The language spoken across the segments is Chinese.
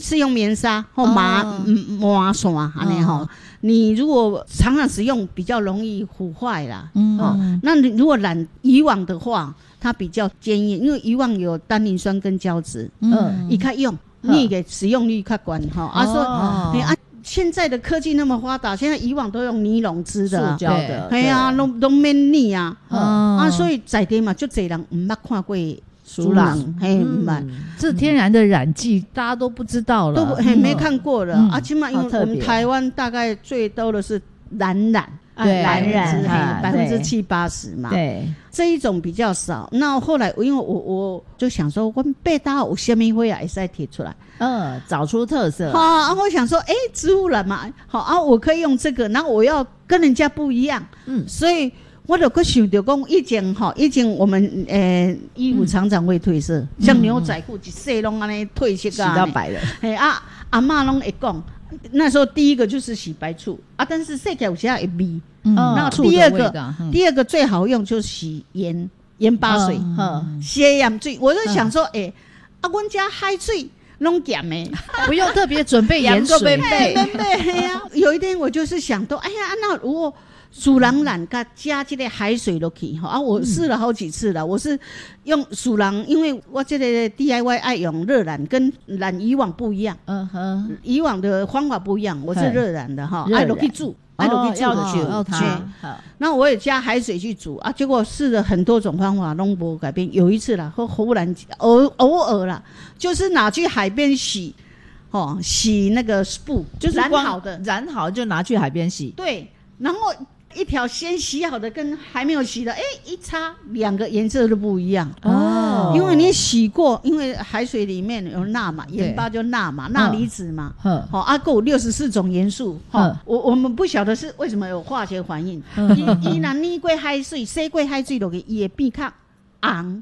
是用棉纱或麻线安尼吼。你如果常常使用，比较容易腐坏啦。那你如果染渔网的话，它比较坚硬，因为渔网有单宁酸跟胶质，伊较用，你的使用率较高哈。说现在的科技那么发达，现在渔网都用尼龙织的， 塑胶的， 对啊，都免腻啊。所以在地嘛，就侪人唔捌看过。 苏朗， 这天然的染剂大家都不知道了， 都没看过了。起码因为我们台湾大概最多的是蓝染，7-80%嘛。对，这一种比较少。那后来因为我就想说，我北大有什么花也可以提出来， 找出特色。 我想说，植物染嘛，好我可以用这个，然后我要跟人家不一样，所以。我就去想到讲，以前我们衣服常常会褪色，像牛仔裤一洗拢安尼褪色洗到白了。 阿嬷拢会讲，那时候第一个就是洗白醋但是洗起来有时候会味。那第二个最好用就是洗盐巴水，洗盐水。我就想说，阮家海水。弄咸的， 不用特别准备盐水。 有一天我就是想到，那如果鼠狼染加这个海水落去我试了好几次了。我是用鼠狼，因为我这个 DIY 爱用热染，跟染渔网不一样。渔网的方法不一样，我是热染的爱落去煮。 要它， 那我也加海水去煮结果试了很多种方法都没改变。有一次啦，忽然偶尔啦，就是拿去海边洗洗那个布， 就是染好就拿去海边洗。 对，然后一条先洗好的跟还没有洗的一擦两个颜色都不一样因为你洗过，因为海水里面有钠嘛，盐巴就钠嘛，钠离子嘛够64种元素我们不晓得是为什么有化学反应伊若捏过海水洗过海水落去伊会变较红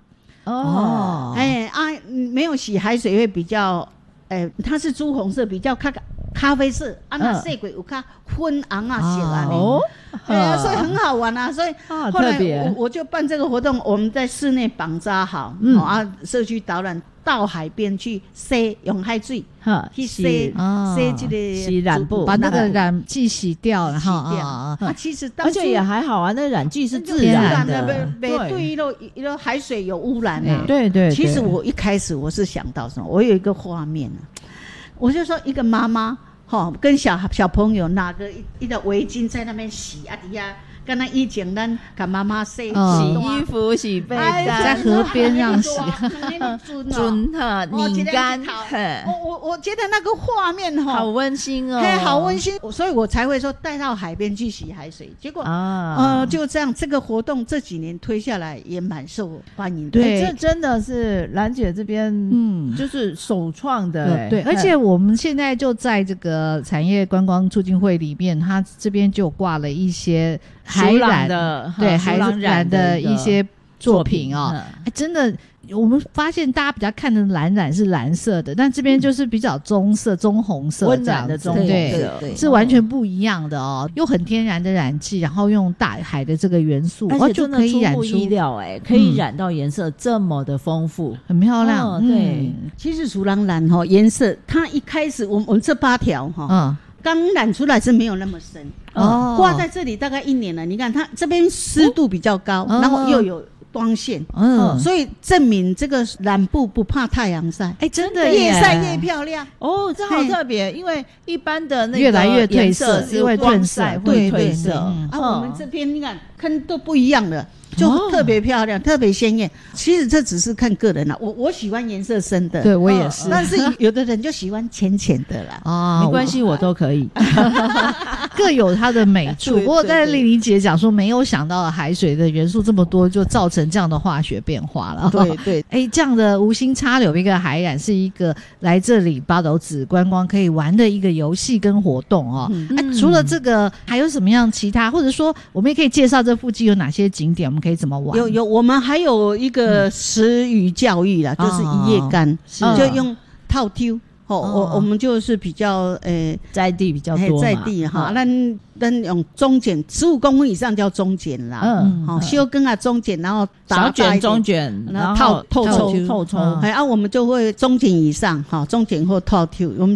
没有洗海水会比较它是朱红色，比较咖啡色那洗过有较昏红色所以很好玩所以后来我就办这个活动，我们在室内绑扎好社区导览到海边去洗，用海水去洗这个洗染布， 把那个染剂洗掉，然后其实而且也还好那染剂是自然的， 对一个海水有污染对。 其实我一开始我是想到什么，我有一个画面我就说一个妈妈跟小朋友拿个一个围巾在那边洗底下跟他以前咱跟妈妈洗衣服、洗被单， 在河边上洗， 准拧干。 我觉得那个画面好温馨好温馨，所以我才会说带到海边去洗海水。结果就这样，这个活动这几年推下来也蛮受欢迎的。 对，这真的是兰姐这边就是首创的。 对，而且我们现在就在这个产业观光促进会里面，它这边就挂了一些海染的，对，海染的一些作品真的，我们发现大家比较看的蓝染是蓝色的，但这边就是比较棕色、棕红色温染的棕红色， 对，是完全不一样的用很天然的染剂，然后用大海的这个元素， 而且真的出乎意料可以染到颜色这么的丰富， 很漂亮。 对，其实鼠狼染颜色，它一开始我们这8条刚染出来是没有那么深挂在这里大概1年了。你看它这边湿度比较高然后又有光线所以证明这个染布不怕太阳晒真的越晒越漂亮这好特别。因为一般的那个越来越褪色是会褪色，会褪色我们这边你看都不一样的，就特别漂亮特别鲜艳。其实这只是看个人我喜欢颜色深的， 对我也是但是有的人就喜欢浅浅的啦没关系，我都可以各有它的美处。不过在丽玲姐讲说没有想到海水的元素这么多，就造成这样的化学变化了。 对这样的无心插柳一个海染是一个来这里八斗子观光可以玩的一个游戏跟活动除了这个还有什么样其他，或者说我们也可以介绍这附近有哪些景点，我们可以怎么玩？ 有我们还有一个食鱼教育啦就是一夜干就用套丢我们就是比较在地比较多在地咱用中卷15公分以上叫中卷啦小根中卷，然后小卷中卷，然后透抽透抽我们就会中卷以上中卷或套丢，我们